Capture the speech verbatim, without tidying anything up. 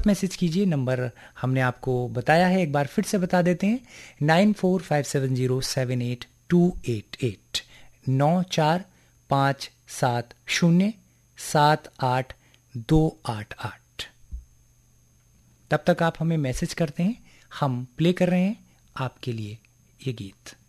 Message कीजिए। Number हमने आपको बताया है, एक बार फिर से बता देते हैं, nine four five seven zero seven eight to eight eight, नौ चार पाँच सात शून्य सात आठ दो आठ आठ। तब तक आप हमें मैसेज करते हैं, हम प्ले कर रहे हैं आपके लिए ये गीत।